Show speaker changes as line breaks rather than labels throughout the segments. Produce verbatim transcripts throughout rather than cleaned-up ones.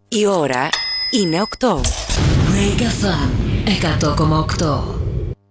Η ώρα είναι οκτώ.
Break εφ εμ εκατό κόμμα οκτώ.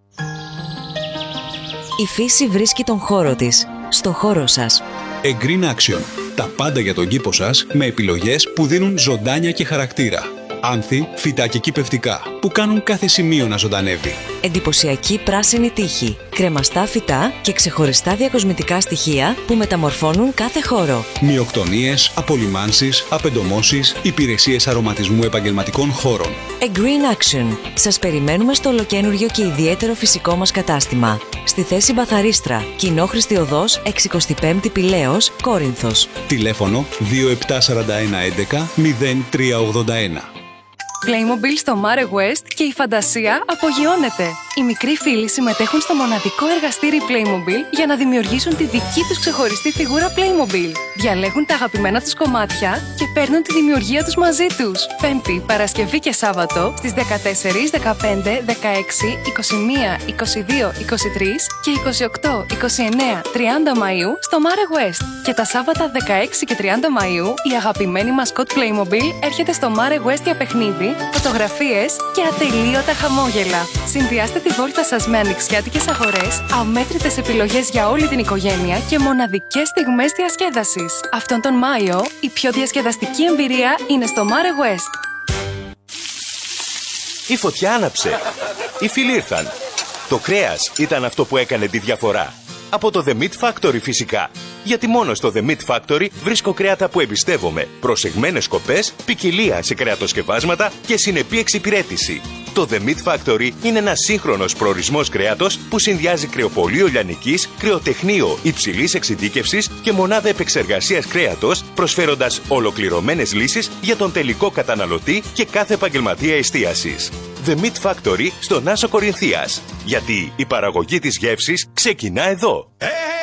Η φύση βρίσκει τον χώρο της, στο χώρο σας.
A Green Action. Τα πάντα για τον κήπο σας με επιλογές που δίνουν ζωντάνια και χαρακτήρα. Άνθη, φυτά και κυπευτικά που κάνουν κάθε σημείο να ζωντανεύει.
Εντυπωσιακή πράσινη τείχη, κρεμαστά φυτά και ξεχωριστά διακοσμητικά στοιχεία που μεταμορφώνουν κάθε χώρο.
Μειοκτονίες, απολυμάνσεις, απεντομώσεις, υπηρεσίες αρωματισμού επαγγελματικών χώρων.
A Green Action. Σας περιμένουμε στο ολοκαίνουργιο και ιδιαίτερο φυσικό μας κατάστημα. Στη θέση Μπαθαρίστρα, Κοινόχρηστη Οδός εξηκοστή πέμπτη Πηλαίος, Κόρινθος.
Τηλέφωνο δύο επτά τέσσερα ένα ένα μηδέν τρία ογδόντα ένα.
Playmobil στο Mare West και η φαντασία απογειώνεται. Οι μικροί φίλοι συμμετέχουν στο μοναδικό εργαστήρι Playmobil για να δημιουργήσουν τη δική τους ξεχωριστή φιγούρα Playmobil. Διαλέγουν τα αγαπημένα τους κομμάτια και παίρνουν τη δημιουργία τους μαζί τους. Πέμπτη, Παρασκευή και Σάββατο στις δεκατέσσερα, δεκαπέντε, δεκαέξι, είκοσι ένα, είκοσι δύο, είκοσι τρία και είκοσι οκτώ, είκοσι εννέα, τριάντα Μαΐου στο Mare West. Και τα Σάββατα δεκαέξι και τριάντα Μαΐου η αγαπημένη μασκότ Playmobil έρχεται στο Mare West για παιχνίδι, φωτογραφίες και ατελείωτα χαμόγελα. Συνδυάστε τη βόλτα σας με ανοιξιάτικες αγορές, αμέτρητες επιλογές για όλη την οικογένεια και μοναδικές στιγμές διασκέδασης. Αυτόν τον Μάιο, η πιο διασκεδαστική εμπειρία είναι στο Mare West.
Η φωτιά άναψε. Οι φίλοι ήρθαν. Το κρέας ήταν αυτό που έκανε τη διαφορά. Από το The Meat Factory φυσικά. Γιατί μόνο στο The Meat Factory βρίσκω κρέατα που εμπιστεύομαι, προσεγμένες σκοπές, ποικιλία σε κρεατοσκευάσματα και συνεπή εξυπηρέτηση. Το The Meat Factory είναι ένας σύγχρονος προορισμός κρέατος που συνδυάζει κρεοπωλείο λιανικής, κρεοτεχνείο υψηλής εξειδίκευσης και μονάδα επεξεργασίας κρέατος, προσφέροντας ολοκληρωμένες λύσεις για τον τελικό καταναλωτή και κάθε επαγγελματία εστίασης. The Meat Factory στον Άσο Κορινθίας. Γιατί η παραγωγή της γεύσης ξεκινά εδώ. Hey, hey.